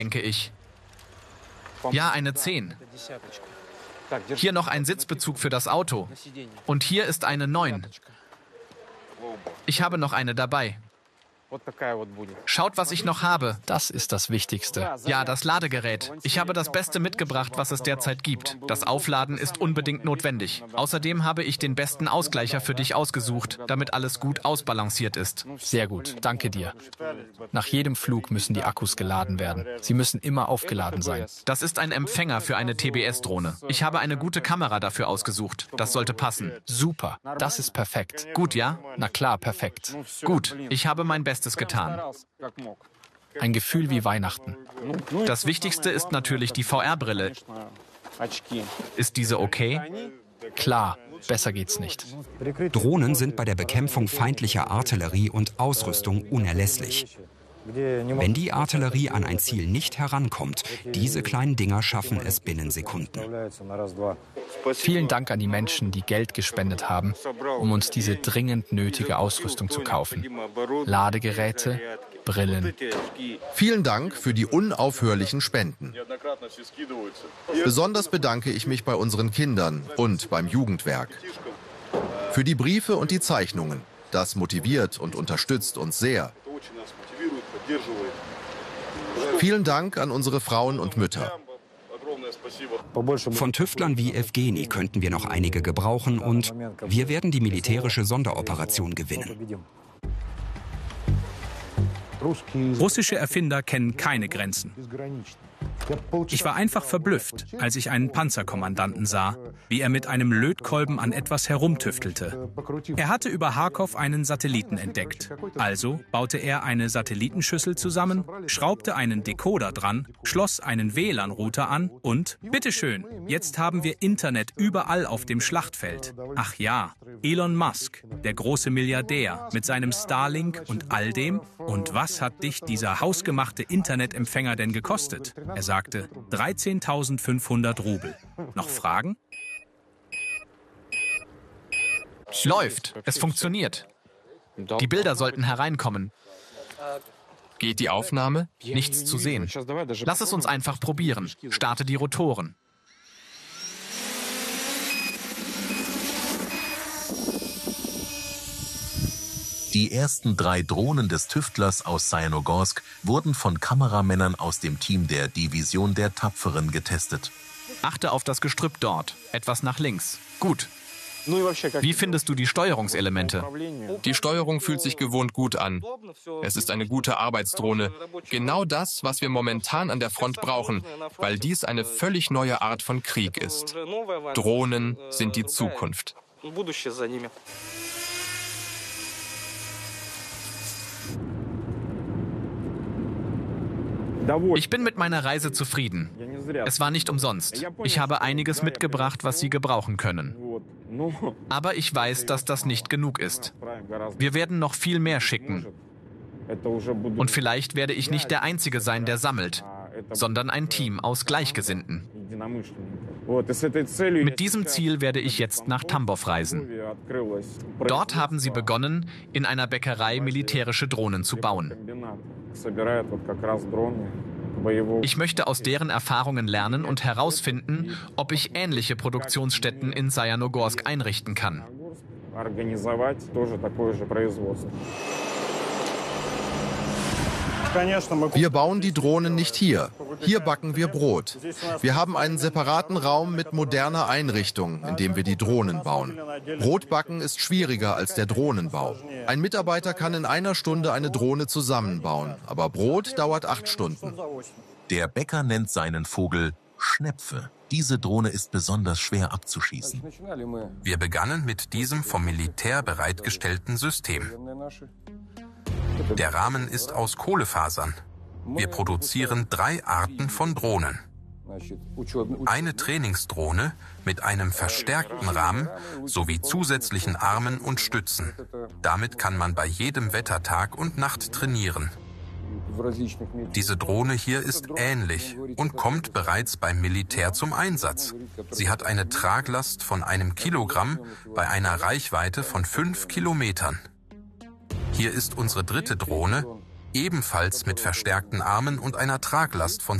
denke ich. Ja, eine 10. Hier noch ein Sitzbezug für das Auto. Und hier ist eine 9. Ich habe noch eine dabei. Schaut, was ich noch habe. Das ist das Wichtigste. Ja, das Ladegerät. Ich habe das Beste mitgebracht, was es derzeit gibt. Das Aufladen ist unbedingt notwendig. Außerdem habe ich den besten Ausgleicher für dich ausgesucht, damit alles gut ausbalanciert ist. Sehr gut, danke dir. Nach jedem Flug müssen die Akkus geladen werden. Sie müssen immer aufgeladen sein. Das ist ein Empfänger für eine TBS-Drohne. Ich habe eine gute Kamera dafür ausgesucht. Das sollte passen. Super, das ist perfekt. Gut, ja? Na klar, perfekt. Gut, ich habe mein Bestes getan. Ein Gefühl wie Weihnachten. Das Wichtigste ist natürlich die VR-Brille. Ist diese okay? Klar, besser geht's nicht. Drohnen sind bei der Bekämpfung feindlicher Artillerie und Ausrüstung unerlässlich. Wenn die Artillerie an ein Ziel nicht herankommt, diese kleinen Dinger schaffen es binnen Sekunden. Vielen Dank an die Menschen, die Geld gespendet haben, um uns diese dringend nötige Ausrüstung zu kaufen. Ladegeräte, Brillen. Vielen Dank für die unaufhörlichen Spenden. Besonders bedanke ich mich bei unseren Kindern und beim Jugendwerk. Für die Briefe und die Zeichnungen. Das motiviert und unterstützt uns sehr. Vielen Dank an unsere Frauen und Mütter. Von Tüftlern wie Evgeni könnten wir noch einige gebrauchen und wir werden die militärische Sonderoperation gewinnen. Russische Erfinder kennen keine Grenzen. Ich war einfach verblüfft, als ich einen Panzerkommandanten sah, wie er mit einem Lötkolben an etwas herumtüftelte. Er hatte über Charkow einen Satelliten entdeckt. Also baute er eine Satellitenschüssel zusammen, schraubte einen Decoder dran, schloss einen WLAN-Router an und, bitteschön, jetzt haben wir Internet überall auf dem Schlachtfeld. Ach ja, Elon Musk, der große Milliardär, mit seinem Starlink und all dem. Und was hat dich dieser hausgemachte Internetempfänger denn gekostet? Er sagte 13.500 Rubel. Noch Fragen? Läuft. Es funktioniert. Die Bilder sollten hereinkommen. Geht die Aufnahme? Nichts zu sehen. Lass es uns einfach probieren. Starte die Rotoren. Die ersten 3 Drohnen des Tüftlers aus Sajanogorsk wurden von Kameramännern aus dem Team der Division der Tapferen getestet. Achte auf das Gestrüpp dort. Etwas nach links. Gut. Wie findest du die Steuerungselemente? Die Steuerung fühlt sich gewohnt gut an. Es ist eine gute Arbeitsdrohne. Genau das, was wir momentan an der Front brauchen, weil dies eine völlig neue Art von Krieg ist. Drohnen sind die Zukunft. Ich bin mit meiner Reise zufrieden. Es war nicht umsonst. Ich habe einiges mitgebracht, was Sie gebrauchen können. Aber ich weiß, dass das nicht genug ist. Wir werden noch viel mehr schicken. Und vielleicht werde ich nicht der Einzige sein, der sammelt, sondern ein Team aus Gleichgesinnten. Mit diesem Ziel werde ich jetzt nach Tambov reisen. Dort haben sie begonnen, in einer Bäckerei militärische Drohnen zu bauen. Ich möchte aus deren Erfahrungen lernen und herausfinden, ob ich ähnliche Produktionsstätten in Sajanogorsk einrichten kann. Wir bauen die Drohnen nicht hier. Hier backen wir Brot. Wir haben einen separaten Raum mit moderner Einrichtung, in dem wir die Drohnen bauen. Brotbacken ist schwieriger als der Drohnenbau. Ein Mitarbeiter kann in einer Stunde eine Drohne zusammenbauen, aber Brot dauert 8 Stunden. Der Bäcker nennt seinen Vogel Schnepfe. Diese Drohne ist besonders schwer abzuschießen. Wir begannen mit diesem vom Militär bereitgestellten System. Der Rahmen ist aus Kohlefasern. Wir produzieren 3 Arten von Drohnen. Eine Trainingsdrohne mit einem verstärkten Rahmen sowie zusätzlichen Armen und Stützen. Damit kann man bei jedem Wetter Tag und Nacht trainieren. Diese Drohne hier ist ähnlich und kommt bereits beim Militär zum Einsatz. Sie hat eine Traglast von 1 Kilogramm bei einer Reichweite von 5 Kilometern. Hier ist unsere 3. Drohne. ebenfalls mit verstärkten Armen und einer Traglast von